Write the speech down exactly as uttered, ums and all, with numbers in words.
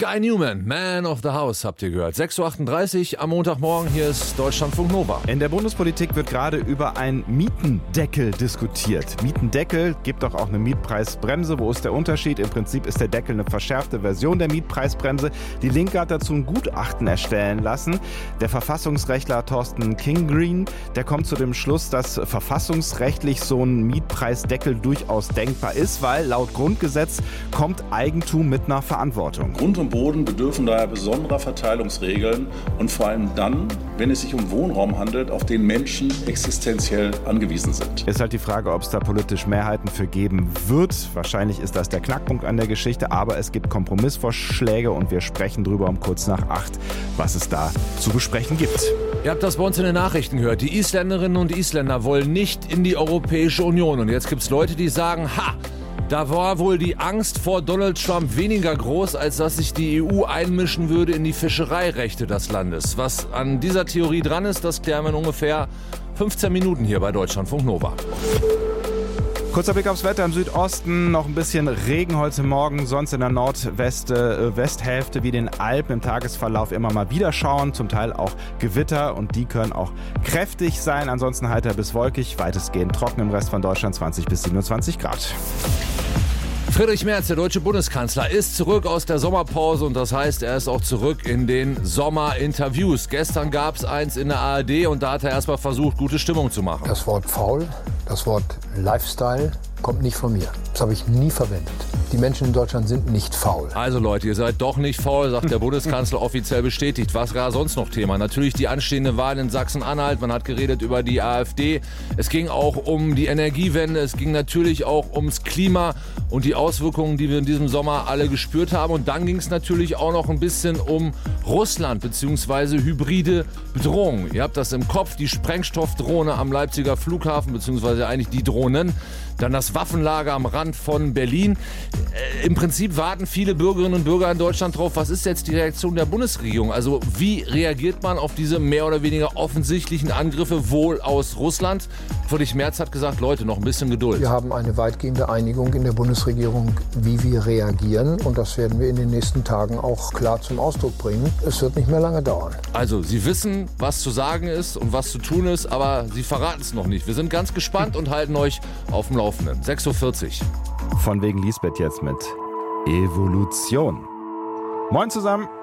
Guy Newman, Man of the House, habt ihr gehört. sechs Uhr achtunddreißig am Montagmorgen, hier ist Deutschlandfunk Nova. In der Bundespolitik wird gerade über einen Mietendeckel diskutiert. Mietendeckel gibt doch auch eine Mietpreisbremse. Wo ist der Unterschied? Im Prinzip ist der Deckel eine verschärfte Version der Mietpreisbremse. Die Linke hat dazu ein Gutachten erstellen lassen. Der Verfassungsrechtler Thorsten Kingreen, der kommt zu dem Schluss, dass verfassungsrechtlich so ein Mietpreisdeckel durchaus denkbar ist, weil laut Grundgesetz kommt Eigentum mit einer Verantwortung. Grund und Boden bedürfen daher besonderer Verteilungsregeln und vor allem dann, wenn es sich um Wohnraum handelt, auf den Menschen existenziell angewiesen sind. Ist halt die Frage, ob es da politisch Mehrheiten für geben wird. Wahrscheinlich ist das der Knackpunkt an der Geschichte, aber es gibt Kompromissvorschläge und wir sprechen drüber um kurz nach acht, was es da zu besprechen gibt. Ihr habt das bei uns in den Nachrichten gehört. Die Isländerinnen und Isländer wollen nicht in die Europäische Union. Und jetzt gibt es Leute, die sagen, ha! Da war wohl die Angst vor Donald Trump weniger groß, als dass sich die E U einmischen würde in die Fischereirechte des Landes. Was an dieser Theorie dran ist, das klären wir in ungefähr fünfzehn Minuten hier bei Deutschlandfunk Nova. Kurzer Blick aufs Wetter im Südosten, noch ein bisschen Regen heute Morgen, sonst in der Nordwesthälfte äh, wie den Alpen im Tagesverlauf immer mal wieder schauen, zum Teil auch Gewitter und die können auch kräftig sein, ansonsten heiter bis wolkig, weitestgehend trocken im Rest von Deutschland zwanzig bis siebenundzwanzig Grad. Friedrich Merz, der deutsche Bundeskanzler, ist zurück aus der Sommerpause und das heißt, er ist auch zurück in den Sommerinterviews. Gestern gab es eins in der A R D und da hat er erstmal versucht, gute Stimmung zu machen. Das Wort faul, das Wort Lifestyle kommt nicht von mir. Das habe ich nie verwendet. Die Menschen in Deutschland sind nicht faul. Also Leute, ihr seid doch nicht faul, sagt der Bundeskanzler offiziell bestätigt. Was war sonst noch Thema? Natürlich die anstehende Wahl in Sachsen-Anhalt. Man hat geredet über die AfD. Es ging auch um die Energiewende. Es ging natürlich auch ums Klima und die Auswirkungen, die wir in diesem Sommer alle gespürt haben. Und dann ging es natürlich auch noch ein bisschen um Russland bzw. hybride Bedrohungen. Ihr habt das im Kopf, die Sprengstoffdrohne am Leipziger Flughafen bzw. eigentlich die Drohnen. Dann das Waffenlager am Rand von Berlin. Äh, Im Prinzip warten viele Bürgerinnen und Bürger in Deutschland drauf, was ist jetzt die Reaktion der Bundesregierung? Also wie reagiert man auf diese mehr oder weniger offensichtlichen Angriffe wohl aus Russland? Friedrich Merz hat gesagt, Leute, noch ein bisschen Geduld. Wir haben eine weitgehende Einigung in der Bundesregierung, wie wir reagieren. Und das werden wir in den nächsten Tagen auch klar zum Ausdruck bringen. Es wird nicht mehr lange dauern. Also Sie wissen, was zu sagen ist und was zu tun ist, aber Sie verraten es noch nicht. Wir sind ganz gespannt und halten euch auf dem Laufenden. sechs Uhr vierzig. Von wegen Lisbeth jetzt mit Evolution. Moin zusammen.